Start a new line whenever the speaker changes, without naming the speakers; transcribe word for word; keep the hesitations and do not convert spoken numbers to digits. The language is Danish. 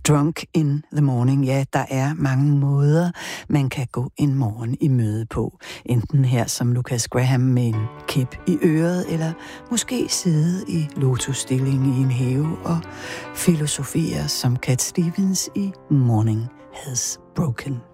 Drunk in the morning. Ja, der er mange måder, man kan gå en morgen i møde på. Enten her som Lucas Graham med en kæp i øret, eller måske sidde i lotusstilling i en have og filosofere som Cat Stevens i Morning Has Broken.